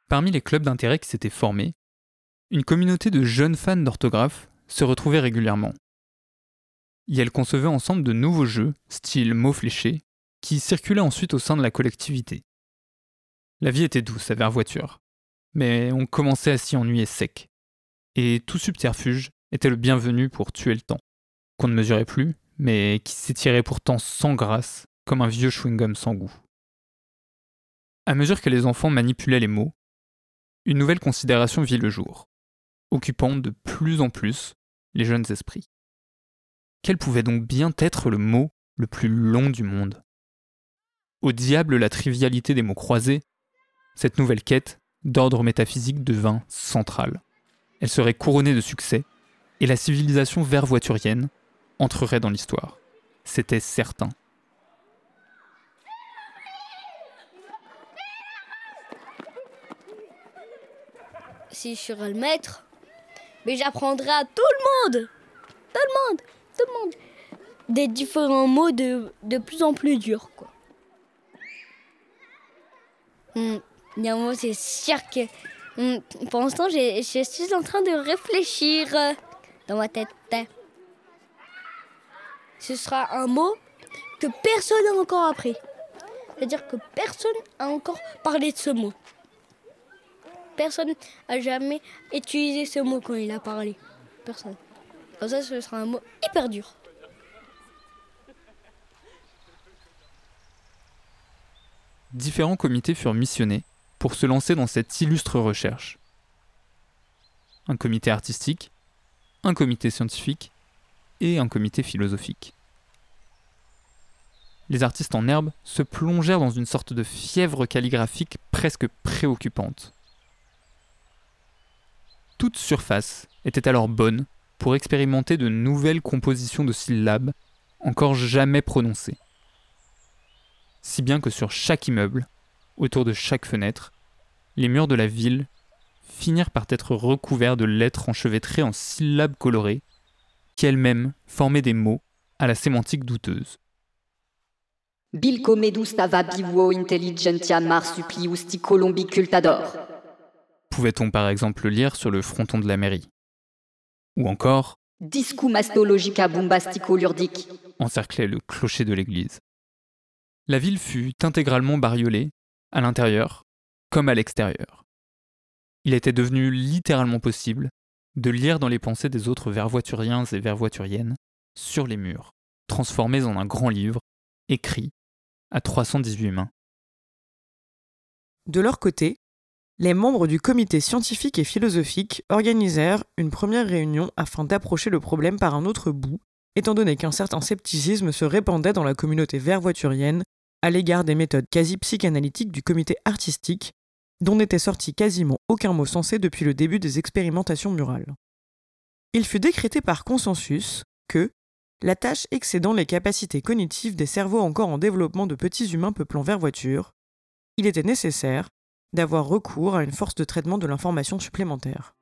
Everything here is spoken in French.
Parmi les clubs d'intérêt qui s'étaient formés, une communauté de jeunes fans d'orthographe se retrouvait régulièrement. Et elles concevaient ensemble de nouveaux jeux, style mots fléchés, qui circulaient ensuite au sein de la collectivité. La vie était douce à Vervoiture, mais on commençait à s'y ennuyer sec. Et tout subterfuge était le bienvenu pour tuer le temps, qu'on ne mesurait plus, mais qui s'étirait pourtant sans grâce, comme un vieux chewing-gum sans goût. À mesure que les enfants manipulaient les mots, une nouvelle considération vit le jour, occupant de plus en plus les jeunes esprits. Quel pouvait donc bien être le mot le plus long du monde ? Au diable la trivialité des mots croisés, cette nouvelle quête d'ordre métaphysique devint centrale. Elle serait couronnée de succès, et la civilisation vervoiturienne entrerait dans l'histoire. C'était certain. Si je serais le maître, mais j'apprendrai à tout le monde, des différents mots de plus en plus durs, quoi. Moi, c'est sûr que pour l'instant, je suis en train de réfléchir dans ma tête. Ce sera un mot que personne n'a encore appris. C'est-à-dire que personne n'a encore parlé de ce mot. Personne n'a jamais utilisé ce mot quand il a parlé. Personne. Comme ça, ce sera un mot hyper dur. Différents comités furent missionnés pour se lancer dans cette illustre recherche. Un comité artistique, un comité scientifique et un comité philosophique. Les artistes en herbe se plongèrent dans une sorte de fièvre calligraphique presque préoccupante. Toute surface était alors bonne pour expérimenter de nouvelles compositions de syllabes encore jamais prononcées. Si bien que sur chaque immeuble, autour de chaque fenêtre, les murs de la ville finirent par être recouverts de lettres enchevêtrées en syllabes colorées, qui elles-mêmes formaient des mots à la sémantique douteuse. Bilco medustava bivo intelligentia marsupliusti colombi cultador. Pouvait-on par exemple lire sur le fronton de la mairie ? Ou encore Discum astologica bombastico lurdic. encerclait le clocher de l'église. La ville fut intégralement bariolée, à l'intérieur comme à l'extérieur. Il était devenu littéralement possible de lire dans les pensées des autres vervoituriens et vervoituriennes sur les murs, transformés en un grand livre, écrit à 318 mains. De leur côté, les membres du comité scientifique et philosophique organisèrent une première réunion afin d'approcher le problème par un autre bout, étant donné qu'un certain scepticisme se répandait dans la communauté vervoiturienne à l'égard des méthodes quasi psychanalytiques du comité artistique, dont n'était sorti quasiment aucun mot sensé depuis le début des expérimentations murales. Il fut décrété par consensus que, la tâche excédant les capacités cognitives des cerveaux encore en développement de petits humains peuplant Vervoiture, il était nécessaire d'avoir recours à une force de traitement de l'information supplémentaire.